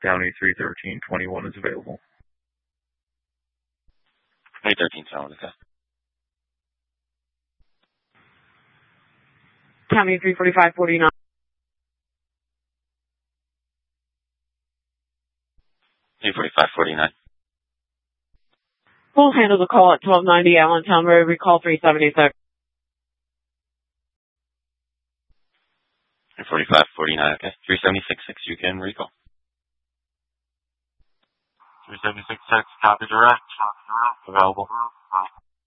Downey 31321 is available. 313, sound okay. County 34549. 34549. We'll handle the call at 1290 Allentown Road, recall 376. 34549, okay. 3766, you can recall. 3766, copy direct. Available.